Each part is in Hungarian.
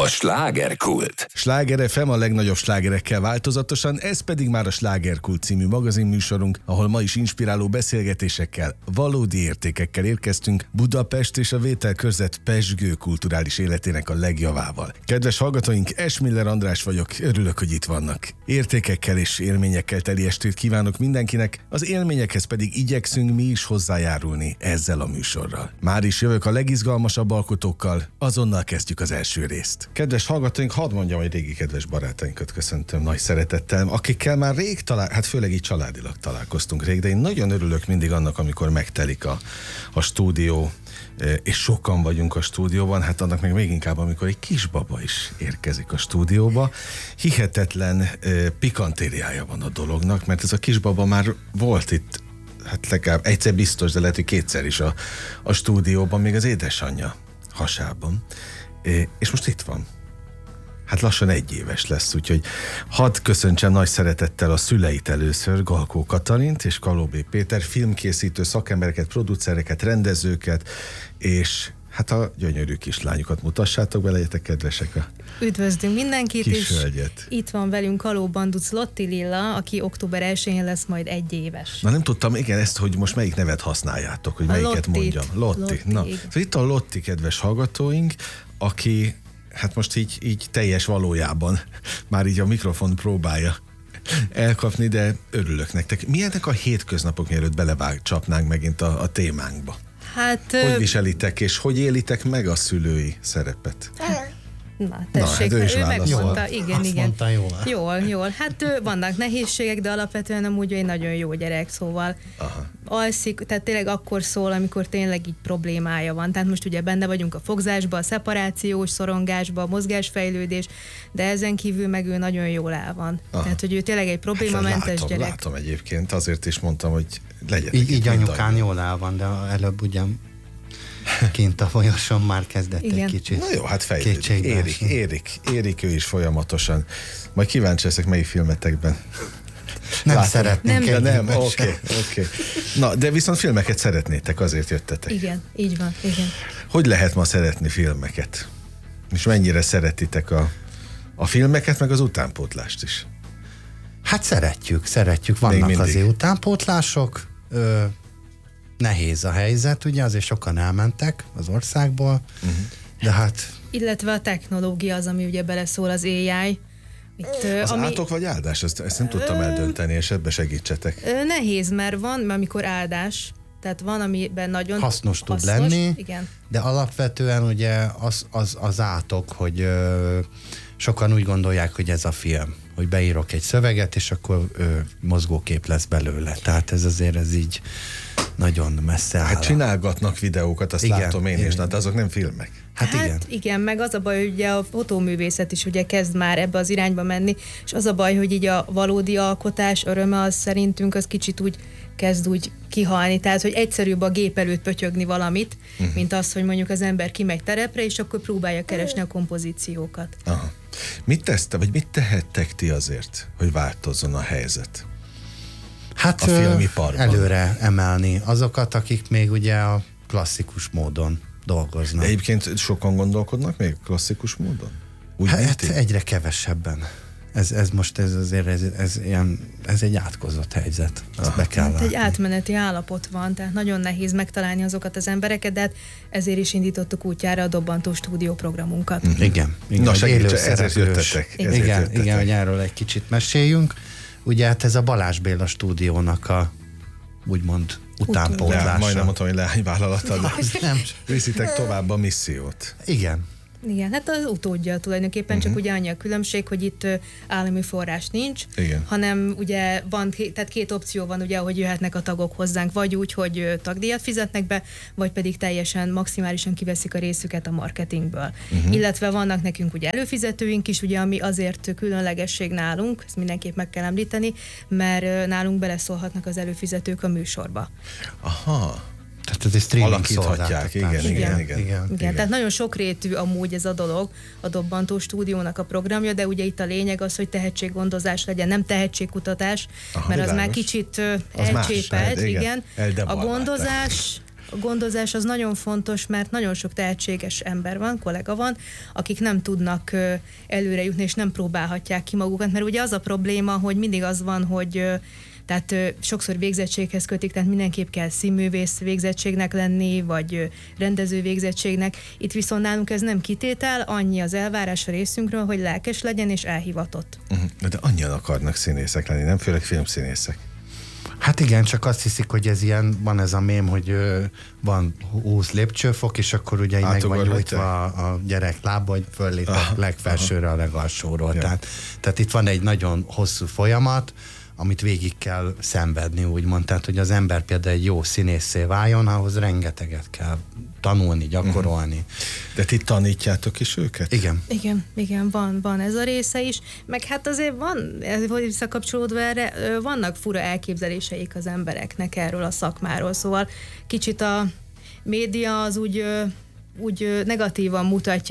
slágerkult. Sláger FM a legnagyobb slágerekkel változatosan, ez pedig már a Slágerkult című magazinműsorunk, ahol ma is inspiráló beszélgetésekkel, valódi értékekkel érkeztünk Budapest és a vételkörzet pezsgő kulturális életének a legjavával. Kedves hallgatóink, Esmiller András vagyok, örülök, hogy itt vannak. Értékekkel és élményekkel teli estét kívánok mindenkinek, az élményekhez pedig igyekszünk mi is hozzájárulni ezzel a műsorral. Már is jövök a legizgalmasabb alkotókkal, azonnal kezdjük az első részt. Kedves hallgatóink, hadd mondjam, hogy régi kedves barátainkat köszöntöm nagy szeretettel, akikkel már rég főleg így családilag találkoztunk rég, de én nagyon örülök mindig annak, amikor megtelik a stúdió, és sokan vagyunk a stúdióban, hát annak meg még inkább, amikor egy kisbaba is érkezik a stúdióba. Hihetetlen pikantériája van a dolognak, mert ez a kisbaba már volt itt, hát legalább egyszer biztos, de lehet, hogy kétszer is a stúdióban, még az édesanyja hasában. És most itt van. Hát lassan 1 éves lesz, úgyhogy hadd köszöntsem nagy szeretettel a szüleit először, Galkó Katalint és Kalóbé Péter, filmkészítő szakembereket, producereket, rendezőket, és hát a gyönyörű kislányukat mutassátok be, legyetek kedvesek. Üdvözlünk mindenkit, és hölgyet. Itt van velünk Kaló Banduc Lotti Lilla, aki október 1-én lesz majd 1 éves. Na nem tudtam, igen, ezt, hogy most melyik nevet használjátok, hogy melyiket mondjam. Lotti. Na, szóval itt a Lotti, kedves hallgatóink, aki hát most így teljes valójában már így a mikrofon próbálja elkapni, de örülök nektek. Milyenek a hétköznapok, mielőtt csapnánk megint a témánkba? Hát... Hogy viselitek, és hogy élitek meg a szülői szerepet? Na, tessék, hát ő megmondta. Jól. Igen. Mondta, Jól. Hát vannak nehézségek, de alapvetően amúgy egy nagyon jó gyerek, szóval alszik, tehát tényleg akkor szól, amikor tényleg így problémája van. Tehát most ugye benne vagyunk a fogzásba, a szeparációs szorongásba, a mozgásfejlődés, de ezen kívül meg ő nagyon jól el van. Tehát, hogy ő tényleg egy problémamentes gyerek. Látom egyébként, azért is mondtam, hogy legyetek így anyukán jól el van, de előbb ugyan kint a folyoson már kezdett egy kicsit. Na jó, hát fejlődik. Érik ő is folyamatosan. Majd kíváncsi leszek, melyik filmetekben. Nem szeretnénk. Nem, oké. Na, de viszont filmeket szeretnétek, azért jöttetek. Igen, így van, igen. Hogy lehet ma szeretni filmeket? És mennyire szeretitek a filmeket, meg az utánpótlást is? Hát szeretjük. Vannak azért utánpótlások. Nehéz a helyzet, ugye, azért sokan elmentek az országból, de hát... Illetve a technológia az, ami ugye beleszól, az AI. Az átok vagy áldás? Ezt nem tudtam eldönteni, és ebbe segítsetek. Nehéz, mert van, amikor áldás, tehát van, amiben nagyon hasznos tud lenni, igen. De alapvetően ugye az átok, hogy sokan úgy gondolják, hogy ez a film, hogy beírok egy szöveget, és akkor mozgókép lesz belőle. Tehát ez így nagyon messze áll. Hát csinálgatnak videókat, azt igen, látom én is, de azok nem filmek. Hát igen, meg az a baj, hogy ugye a fotóművészet is ugye kezd már ebbe az irányba menni, és az a baj, hogy így a valódi alkotás öröme az szerintünk az kicsit úgy kezd úgy kihalni, tehát hogy egyszerűbb a gép előtt pötyögni valamit, mint az, hogy mondjuk az ember kimegy terepre, és akkor próbálja keresni a kompozíciókat. Aha. Mit tehettek ti azért, hogy változzon a helyzet? Hát a filmiparban? Előre emelni azokat, akik még ugye a klasszikus módon dolgoznak. De egyébként sokan gondolkodnak még klasszikus módon? Úgy hát egyre kevesebben. Ez most ez egy átkozott helyzet. Azt be kell látni. Egy átmeneti állapot van, tehát nagyon nehéz megtalálni azokat az embereket, de ezért is indítottuk útjára a Dobbantó stúdió programunkat. Igen. Na ezért jöttetek. Igen, hogy erről egy kicsit meséljünk. Ugye hát ez a Balázs Béla stúdiónak a úgymond utánpótlása. Majdnem mondtam, hogy leányvállalata, de nem viszitek tovább a missziót. Igen, hát az utódja tulajdonképpen, csak ugye annyi a különbség, hogy itt állami forrás nincs, hanem ugye van, tehát 2 opció van, ugye, hogy jöhetnek a tagok hozzánk, vagy úgy, hogy tagdíjat fizetnek be, vagy pedig teljesen, maximálisan kiveszik a részüket a marketingből. Illetve vannak nekünk ugye előfizetőink is, ugye, ami azért különlegesség nálunk, ezt mindenképp meg kell említeni, mert nálunk beleszólhatnak az előfizetők a műsorba. Aha. Tehát ez egy streaming alakíthatják, igen. Tehát nagyon sokrétű amúgy ez a dolog, a Dobbantó stúdiónak a programja, de ugye itt a lényeg az, hogy tehetséggondozás legyen, nem tehetségkutatás, mert az már kicsit elcsépelt, igen. A gondozás A gondozás az nagyon fontos, mert nagyon sok tehetséges ember van, kollega van, akik nem tudnak előre jutni, és nem próbálhatják ki magukat, mert ugye az a probléma, hogy mindig az van, hogy tehát sokszor végzettséghez kötik, tehát mindenképp kell színművész végzettségnek lenni, vagy rendező végzettségnek. Itt viszont nálunk ez nem kitétel, annyi az elvárás a részünkről, hogy lelkes legyen és elhivatott. De annyian akarnak színészek lenni, nem főleg filmszínészek. Hát igen, csak azt hiszik, hogy ez ilyen, van ez a mém, hogy van 20 lépcsőfok, és akkor ugye meg van nyújtva a gyerek lába, hogy föllép a legfelsőre a legalsóról. Ja. Tehát itt van egy nagyon hosszú folyamat, amit végig kell szenvedni, úgymond. Tehát, hogy az ember például egy jó színészé váljon, ahhoz rengeteget kell tanulni, gyakorolni. De ti tanítjátok is őket? Igen, van ez a része is. Meg hát azért van, visszakapcsolódva erre, vannak fura elképzeléseik az embereknek erről a szakmáról. Szóval kicsit a média az úgy negatívan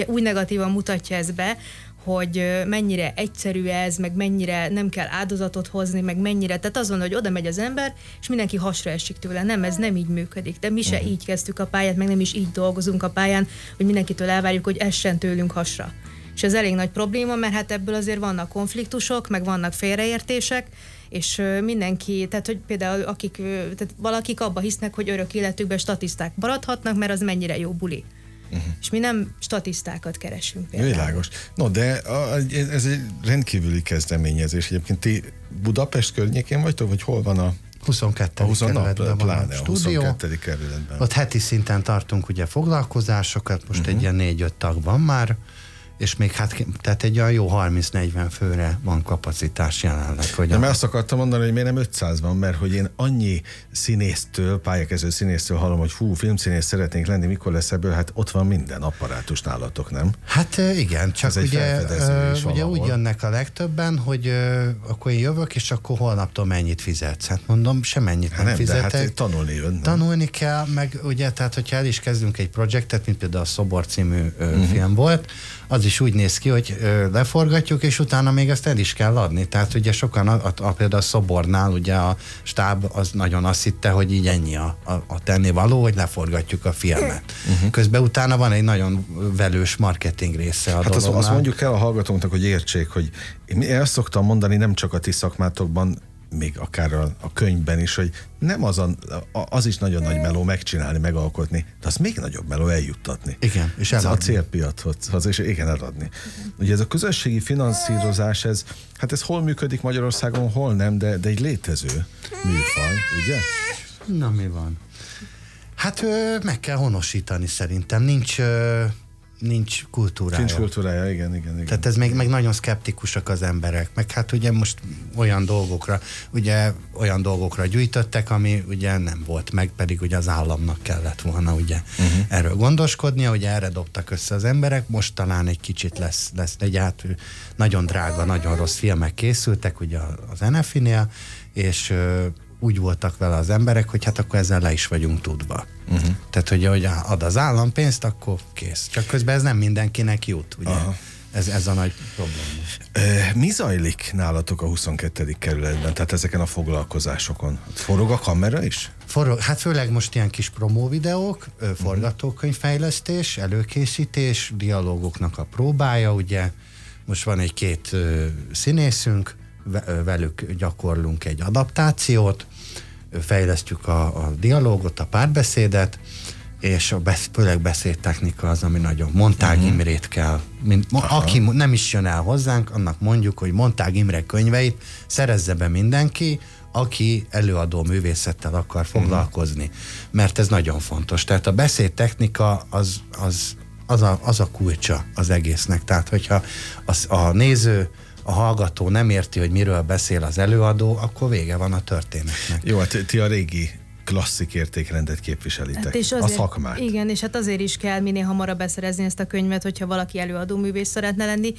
mutatja ezt be, hogy mennyire egyszerű ez, meg mennyire nem kell áldozatot hozni, meg mennyire, tehát az van, hogy oda megy az ember, és mindenki hasra esik tőle. Nem, ez nem így működik. De mi se így kezdtük a pályát, meg nem is így dolgozunk a pályán, hogy mindenkitől elvárjuk, hogy essen tőlünk hasra. És ez elég nagy probléma, mert hát ebből azért vannak konfliktusok, meg vannak félreértések, és mindenki, tehát hogy például tehát valakik abba hisznek, hogy örök életükben statiszták maradhatnak, mert az mennyire jó buli. És mi nem statisztákat keresünk például. Világos. No, de ez egy rendkívüli kezdeményezés. Egyébként ti Budapest környékén vagytok, vagy hol van a 22. kerületben van a stúdió. 22. kerületben. Ott heti szinten tartunk ugye foglalkozásokat, most egy ilyen 4-5 tag van már, és még tehát egy olyan jó 30-40 főre van kapacitás jelenleg. Hogy mert azt akartam mondani, hogy miért nem 500 van, mert hogy én annyi színésztől, pályakező színésztől hallom, hogy filmszínész szeretnénk lenni, mikor lesz ebből, hát ott van minden apparátus nálatok, nem? Hát igen, csak ugye úgy jönnek a legtöbben, hogy akkor én jövök, és akkor holnaptól mennyit fizetsz? Hát mondom, semennyit nem fizetek. De hát tanulni jön. Tanulni kell, meg ugye, tehát hogyha el is kezdünk egy projektet, mint például a Szobor című film volt, az is úgy néz ki, hogy leforgatjuk, és utána még ezt el is kell adni. Tehát ugye sokan, például a Szobornál ugye a stáb az nagyon azt hitte, hogy így ennyi a tennivaló, hogy leforgatjuk a filmet. Közben utána van egy nagyon velős marketing része a dolognak. Azt mondjuk el a hallgatóknak, hogy értsék, hogy én azt szoktam mondani, nem csak a ti szakmátokban, még akár a könyvben is, hogy nem az is nagyon nagy meló megcsinálni, megalkotni, de az még nagyobb meló eljuttatni. Igen, és eladni. A célpiachoz, és igen, eladni. Ugye ez a közösségi finanszírozás, ez hol működik Magyarországon, hol nem, de egy létező műfaj, ugye? Na, mi van? Hát meg kell honosítani szerintem, nincs kultúrája. Nincs kultúrája, igen. Tehát ez meg nagyon szkeptikusak az emberek. Meg hát ugye most olyan dolgokra gyűjtöttek, ami ugye nem volt meg, pedig ugye az államnak kellett volna ugye erről gondoskodnia, ugye erre dobtak össze az emberek, most talán egy kicsit lesz egy nagyon drága, nagyon rossz filmek készültek ugye az NFI-nél, és úgy voltak vele az emberek, hogy hát akkor ezzel le is vagyunk tudva. Tehát, hogy ad az állam pénzt, akkor kész. Csak közben ez nem mindenkinek jut, ugye? Ez a nagy probléma. Mi zajlik nálatok a 22. kerületben, tehát ezeken a foglalkozásokon? Forog a kamera is? Hát főleg most ilyen kis promó videók, forgatókönyvfejlesztés, előkészítés, dialógoknak a próbája, ugye? Most van egy-két színészünk, velük gyakorlunk egy adaptációt, fejlesztjük a dialógot, a párbeszédet, és főleg beszédtechnika az, ami nagyon. Montág Imrét kell. Aki nem is jön el hozzánk, annak mondjuk, hogy Montág Imre könyveit szerezze be mindenki, aki előadó művészettel akar foglalkozni. Mert ez nagyon fontos. Tehát a beszédtechnika az a kulcsa az egésznek. Tehát, hogyha a néző, a hallgató nem érti, hogy miről beszél az előadó, akkor vége van a történetnek. Jó, hát ti a régi klasszik értékrendet képviselitek. Hát és azért, a szakmát. Igen, és hát azért is kell minél hamarabb beszerezni ezt a könyvet, hogyha valaki előadó művész szeretne lenni,